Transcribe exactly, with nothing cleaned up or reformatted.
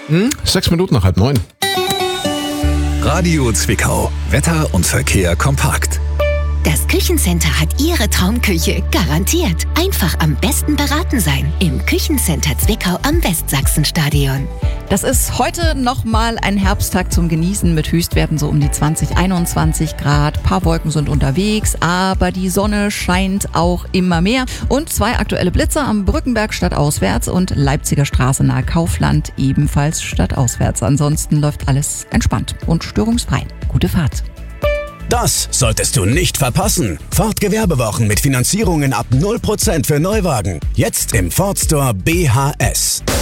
Hm? Sechs Minuten nach halb neun. Radio Zwickau. Wetter und Verkehr kompakt. Das Küchencenter hat Ihre Traumküche garantiert. Einfach am besten beraten sein. Im Küchencenter Zwickau am Westsachsenstadion. Das ist heute nochmal ein Herbsttag zum Genießen mit Höchstwerten so um die zwanzig, einundzwanzig Grad. Ein paar Wolken sind unterwegs, aber die Sonne scheint auch immer mehr. Und zwei aktuelle Blitze am Brückenberg stadtauswärts und Leipziger Straße nahe Kaufland ebenfalls stadtauswärts. Ansonsten läuft alles entspannt und störungsfrei. Gute Fahrt. Das solltest du nicht verpassen. Ford Gewerbewochen mit Finanzierungen ab null Prozent für Neuwagen. Jetzt im Ford Store B H S.